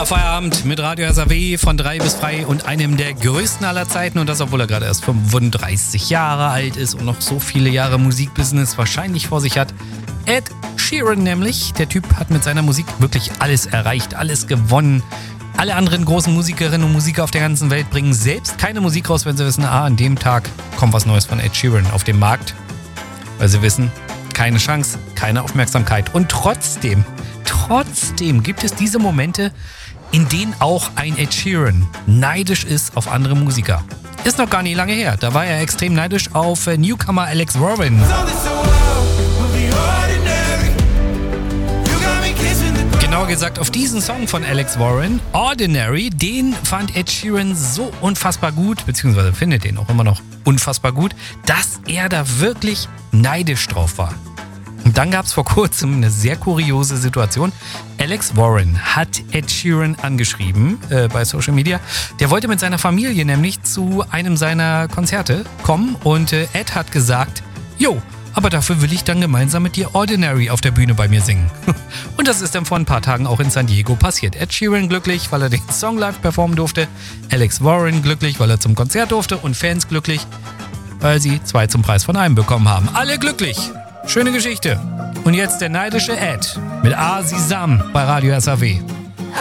Feierabend mit Radio SAW von 3 bis frei und einem der größten aller Zeiten. Und das, obwohl er gerade erst 35 Jahre alt ist und noch so viele Jahre Musikbusiness wahrscheinlich vor sich hat. Ed Sheeran nämlich. Der Typ hat mit seiner Musik wirklich alles erreicht, alles gewonnen. Alle anderen großen Musikerinnen und Musiker auf der ganzen Welt bringen selbst keine Musik raus, wenn sie wissen, an dem Tag kommt was Neues von Ed Sheeran auf den Markt. Weil sie wissen, keine Chance, keine Aufmerksamkeit. Und trotzdem gibt es diese Momente, in denen auch ein Ed Sheeran neidisch ist auf andere Musiker. Ist noch gar nicht lange her. Da war er extrem neidisch auf Newcomer Alex Warren. Genauer gesagt auf diesen Song von Alex Warren, Ordinary. Den fand Ed Sheeran so unfassbar gut, beziehungsweise findet den auch immer noch unfassbar gut, dass er da wirklich neidisch drauf war. Und dann gab es vor kurzem eine sehr kuriose Situation. Alex Warren hat Ed Sheeran angeschrieben bei Social Media. Der wollte mit seiner Familie nämlich zu einem seiner Konzerte kommen und Ed hat gesagt, jo, aber dafür will ich dann gemeinsam mit dir Ordinary auf der Bühne bei mir singen. Und das ist dann vor ein paar Tagen auch in San Diego passiert. Ed Sheeran glücklich, weil er den Song live performen durfte. Alex Warren glücklich, weil er zum Konzert durfte. Und Fans glücklich, weil sie 2 zum Preis von einem bekommen haben. Alle glücklich. Schöne Geschichte. Und jetzt der neidische Ed mit Azizam bei Radio SAW.